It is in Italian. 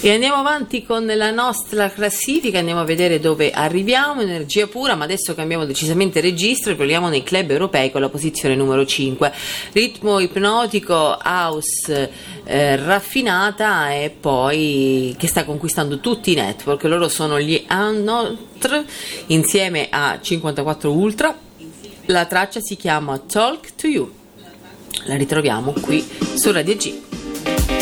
E andiamo avanti con la nostra classifica, andiamo a vedere dove arriviamo. Energia pura, ma adesso cambiamo decisamente registro e proviamo nei club europei con la posizione numero 5. Ritmo ipnotico, house raffinata, e poi che sta conquistando tutti i network. Loro sono gli Anotr insieme a 54 Ultra. La traccia si chiama Talk to You. La ritroviamo qui su Radio G.